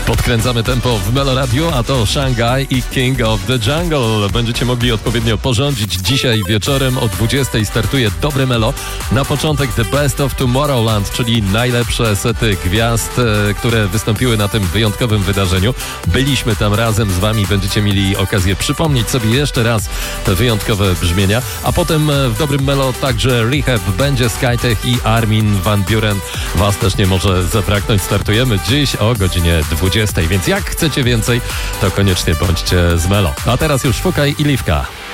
Podkręcamy tempo w Melo Radio, a to Shanghai i King of the Jungle. Będziecie mogli odpowiednio porządzić. Dzisiaj wieczorem o 20 startuje Dobre Melo. Na początek The Best of Tomorrowland, czyli najlepsze sety gwiazd, które wystąpiły na tym wyjątkowym wydarzeniu. Byliśmy tam razem z wami, będziecie mieli okazję przypomnieć sobie jeszcze raz te wyjątkowe brzmienia. A potem w Dobrym Melo także Rehab, będzie Skytech i Armin van Buuren. Was też nie może zabraknąć. Startujemy dziś o godzinie 20, więc jak chcecie więcej, to koniecznie bądźcie z Melo. A teraz już Fukaj i Liwka.